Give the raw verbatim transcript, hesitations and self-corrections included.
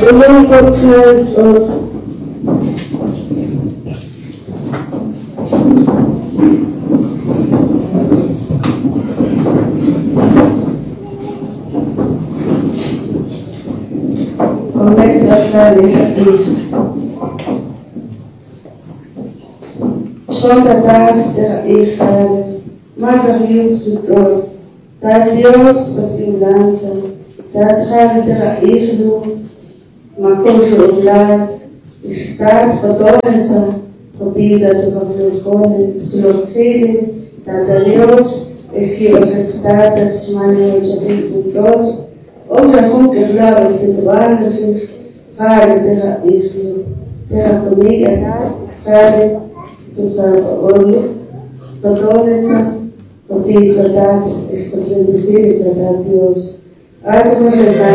Uno podcast of Connect the Tradition. Son tratadas de la hija, más arriba de todo. Da Dios wat u lanza, dat gaat de la hija, maar kom zo blij, staat verdorenza, op deze te vervullen, te vervullen, dat Dios es que os está testimonio de su Dios. Otra gente clave es de barrios, padre de la hija, de la familia, padre de la odio, verdorenza. Porque esa edad es por bendecir esa edad, Dios. Haz una